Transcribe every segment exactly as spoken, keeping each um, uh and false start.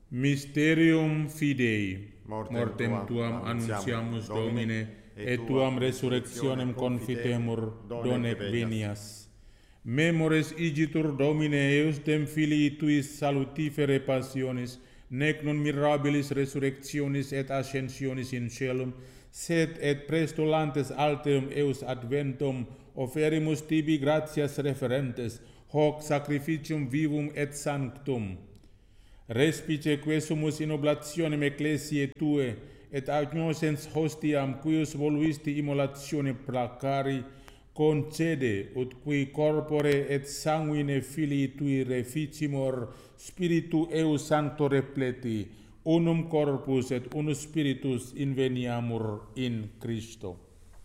Mysterium Fidei. Mortem, Mortem tuam annunciamus, Domine, et tuam resurrectionem confitemur, donec venias. Memores igitur, Domine, eustem filii tuis salutifere passionis, nec non mirabilis resurrectionis et ascensionis in caelum, sed et prestulantes alterum eus adventum offerimus tibi gratias referentes, hoc sacrificium vivum et sanctum. Respice quesumus in oblationem ecclesiae tue, et agnosens hostiam cuius voluisti immolatione placari, concede, ut qui corpore et sanguine filii tui reficimur, spiritu eus sancto repleti, unum corpus et unus spiritus inveniamur in Christo.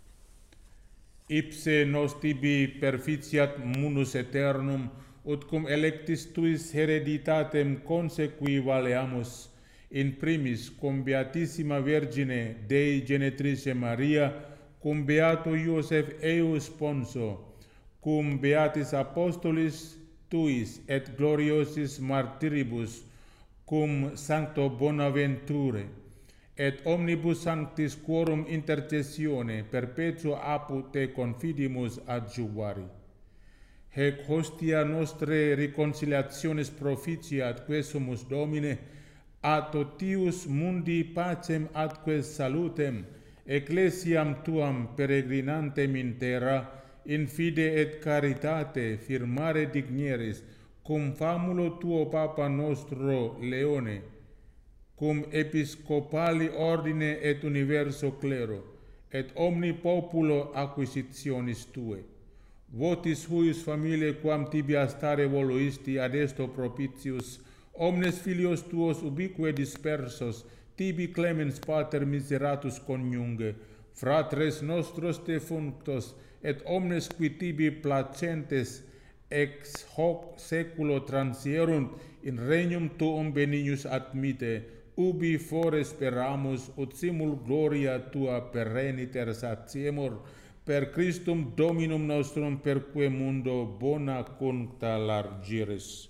Ipse nos tibi perficiat munus aeternum, ut cum electis tuis hereditatem consequi valeamus, in primis cum Beatissima Virgine Dei Genetrice Maria, cum Beato Iosef eius Sponso, cum Beatis Apostolis tuis et gloriosis martyribus, cum Sancto Bonaventure, et omnibus sanctis quorum intercessione perpetua apud te confidimus adjuvari. Hec hostia nostre reconciliationis proficiat quesumus, Domine, a totius mundi pacem atque salutem, ecclesiam tuam peregrinantem in terra, in fide et caritate firmare dignieris, cum famulo tuo Papa nostro Leone, cum episcopali ordine et universo clero, et omni populo acquisitionis tue. Votis huius familiae quam tibi astare voluisti adesto propitius, omnes filios tuos ubique dispersos, tibi clemens pater miseratus coniunge, fratres nostros defunctos, et omnes qui tibi placentes ex hoc seculo transierunt, in regnum tuum benignus admite, ubi fore speramus, ut simul gloria tua pereniter satiemur, per Christum Dominum nostrum, perque mundo bona cuncta largiris.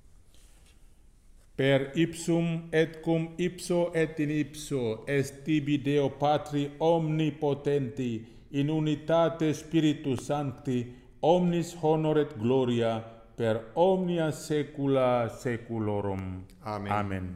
Per ipsum et cum ipso et in ipso est tibi Deo Patri omnipotenti, in unitate Spiritus Sancti, omnis honor et gloria per omnia saecula saeculorum. Amen. Amen.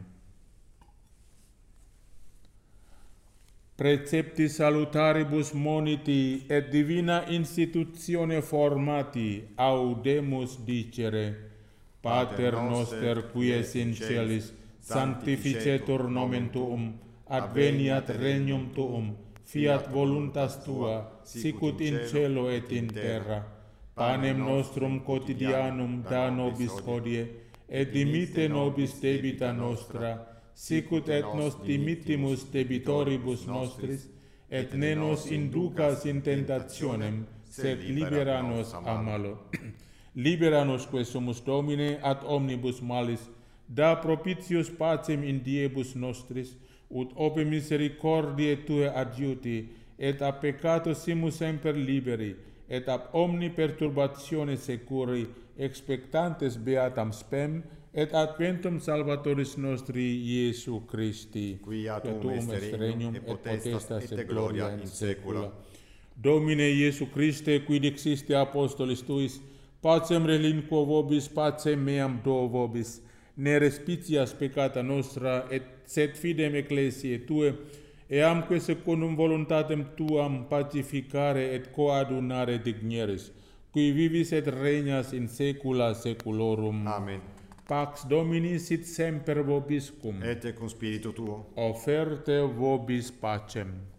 Precepti salutaribus moniti et divina institutione formati audemus dicere: Pater noster qui es in celis, sanctificetur nomen tuum, adveniat regnum tuum, fiat voluntas tua, sicut in cielo et in terra. Panem nostrum quotidianum da nobis hodie, et dimitte nobis debita nostra, sicut et nos dimittimus debitoribus nostris, et ne nos inducas in tentationem, sed libera nos a malo. Libera nos quesumus, Domine, ad omnibus malis, da propitius pacem in diebus nostris, ut ope misericordiae Tue adjuti, et a peccato simus semper liberi, et ab omni perturbatione securi, expectantes beatam spem, et adventum Salvatoris nostri Iesu Christi, quia tuum est regnum, et potestas, et gloria in saecula. Domine Iesu Christe, quid existe apostolis Tuis, pacem relinquo vobis, pacem meam do vobis, ne respicias peccata nostra, et sed fidem ecclesiae Tue, eamque secundum voluntatem Tuam pacificare et coadunare dignieris, qui vivis et regnas in saecula saeculorum. Amen. Pax Domini sit semper vobiscum. Et cum spiritu tuo. Offerte vobis pacem.